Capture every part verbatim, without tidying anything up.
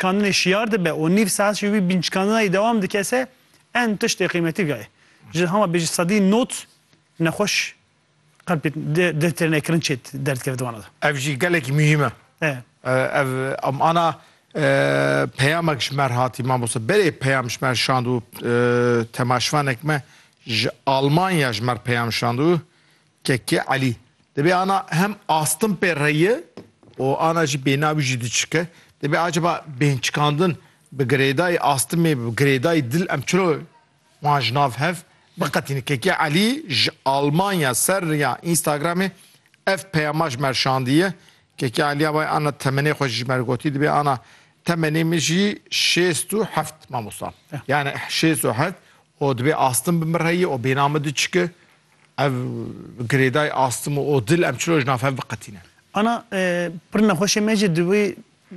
çıkandığını şiar de be o nif saat şu bir bin çıkandığına devam dikese en tişte kıymeti gaye. Jid hama bejî sadî not nexweş qalbê defterine kirin çêt dert kevdivana da. Ev jî gelekî mühim e. Evet. Ev em ana peyamek ji mer hatî mamosta berê peyam ji mer şandû temaşvanek me ji Almanya ji mer peyam şandû kekê Elî. Dibê ana hem astım pê reyê o ana jî bênavî jî diçike. Dibê acaba bên çıkandın bi girêdayê astımê bi girêdayê dil em çilo wan ji nav hev biqetîne kekê Elî ji Almanya ser ya Instagramê ev peyama ji mer şandiye kekê Elîya vay ana temenê xwe ji mer gotî dibê ana temenê min jî şêst û heft mamosta. Yani şêst û heft o dibê astım bi mir heye o bêna min diçike ev girêdayê astım o dil em çilo ji nav hev biqetîne. Ana pir nexweşê me jî di wî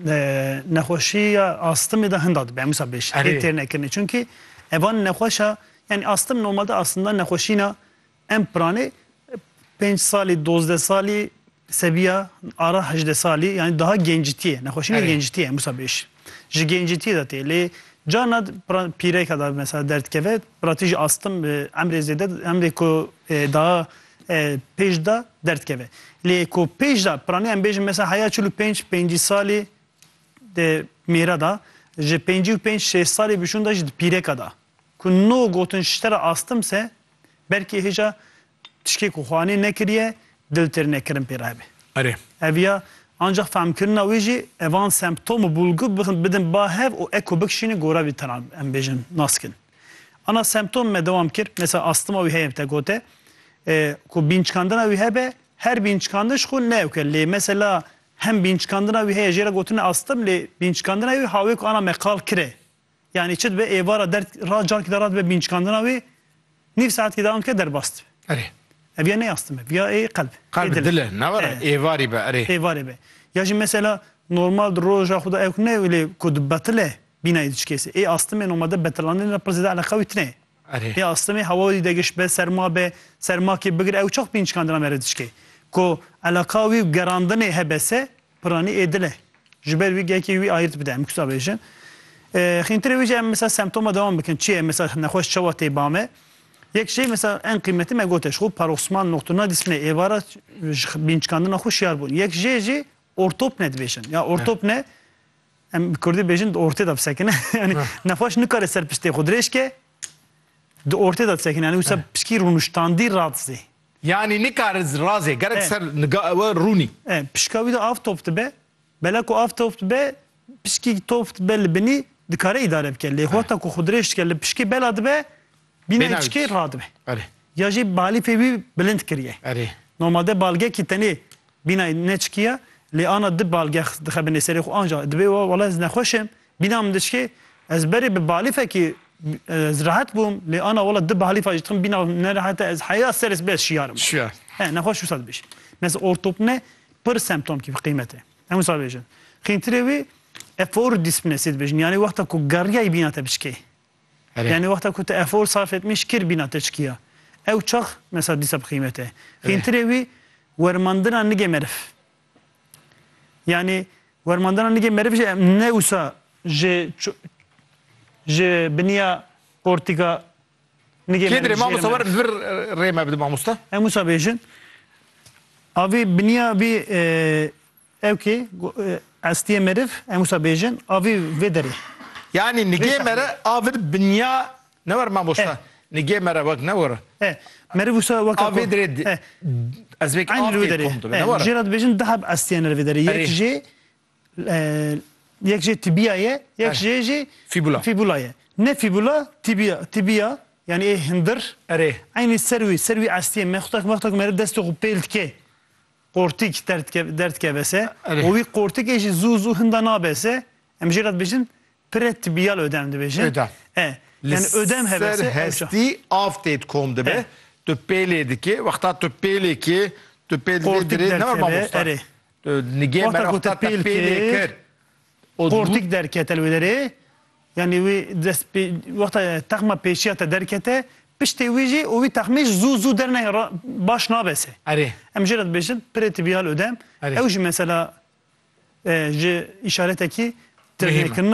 nexweşiya astımê de hinda dibe Musa bêj lê têr nekirine çünkü evan nexweşa yani astım normalde aslında nexweşîna em piranê pênc salî dozdeh salî seviya ara hejdeh salî yani daha gencitiye nexweşîna gencitiye Musa bêj ji gencitiye de tê lê cana pîrek da mesela dert keve pratî ji astım emrê zêde emrê ku daha pêj da dert keve lê ku pêj da piranî em bêjin mesela heya çil û pênc pêncî salî de mêra da ji pêncî û pênc şêst salî bişûn da ji pîreka da ku no gotin ji te re astım se belkî hêja tişkê ku xwanê nekiriye dil têr nekirin pê re hebe. Erê. Ev ya ancak femkirina wê jî evan semptomı bulgu bidin ba hev û ek ku bikişîne gora wî tena em bêjin naskin. Ana semptom me devam kir mesela astıma wî heye te gote ku bin çıkandina wî hebe her bin çıkandiş xwe newke lê mesela hem bin çıkandina wî heye jê re gotine astım lê bin çıkandina wî hawê ku ana me qal kire. Yani çit be êvara dert ra carkî de rat be bin çıkandina wî nîv saetî devam ke derbast. Erê. Ev ya ne astım ev ya ê qalb. Qalb dile ne var êvarî be erê. Êvarê be. Ya jî mesela normal roja xwe da ew ne wî ku di betile bînayê diçikêse ê astımê normalde betilandinê re pir zêde eleqa wî tune. Erê. Ê astımê hewa wî digiş be serma be sermakê bigir ew çok bin çıkandina me re diçike. Ku eleqa wî gerandinê hebese piranî ê dile. Ji ber wî gekê wî ayırt bide em kusa bêjin. Xîntirê wî jî em mesela semptoma devam bikin çi ye mesela nexweş çawa tê bame. Yek şey mesela en kıymeti me gote şu paroksman noktada dismine evara bin çıkandığına hoş yer bu. Yek şey jî ortop ne dibêjin. Ya ortop ne? Em Kurdî bêjin ortê da sekine. Yani nexweş nikare ser piştê xwe dirêjke di ortê da sekine. Yani wisa pişkî rûniştandî radizê. Yani nikare razê gerek ser rûnî. Pişka wî de av top dibe. Bela ku av top dibe pişkî top dibe li binî dikare îdare bike. Lê xwata ku xwe dirêjke li pişkî bela dibe bîna çikê radibe. Erê. Ya jî balîfê wî bilind kiriye. Erê. Normalde balgekî tenê bîna neçikiye lê ana di balgeh dixebine serê xwe anca dibê wala ez nexweşim bîna min diçikê ez berê bi balîfekî ez rahat bûm lê ana wala di balîfa jî dixim bîna nerahete ez heya ser ez bes şiyarim. Şiyar. He nexweş wisa dibêjin. Mesela ortopne pir semptom kî qîmete. Em wisa bêjin. Xîntirê wî efor dîsminesê dibêjin yani wexta ku geriyayê bîna te bişkê. Yani وقتا که افور صرف etmiş kir bina teşkiya. Ev çok mesela disab kıymete. Hintrevi vermandına nige merif. Yani vermandına nige merif ne usa je je biniya portika nige merif. Kedre mamusta var bir reyme bide mamusta. Em usa bejin. Avi biniya bir ev ki astiye merif em usa bejin avi vederi. Yani nige mere avir binya ne var mamusta? Nige mere bak ne var? E, mere vusa vaka avir dred. Azbek avir kontu ne var? Jirat bejin dahab astiyener vederi. Yek je yek je tibiyaye, yek je je fibula. Fibulaye. Ne fibula? Tibiya, tibiya yani e hindir. Ere. Aynı servi, servi astiye mehtak mehtak mere desto kupelt ke. Kortik dert ke dert kevese. O vi kortik eşi zuzu hında nabese. Em jirat bejin pret tibiyal ödem dibêjin. Ödem. E. Yani ödem hebese. Ser hesti avtet kom dibe. Tu pêlê dike. Wexta tu pêlê ki tu pêlê dirê ne var mamosta? Erê. Nigê mere wexta tu pêlê kir. Kortik derket elvederi. Yani wî dest wexta texma pêşiya te derkete piştê wî jî o wî texmîş zû zû derne baş nabese. Erê. Em jî re dibêjin pret tibiyal ödem. Ew jî mesela ji îşaretekî tirnêkirina